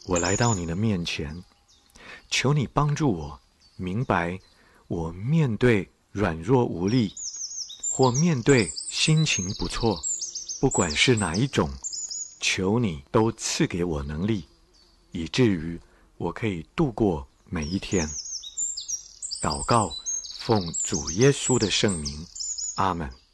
我来到你的面前，求你帮助我明白，我面对软弱无力，或面对心情不错，不管是哪一种，求你都赐给我能力，以至于我可以度过每一天。祷告，奉主耶稣的圣名，阿们。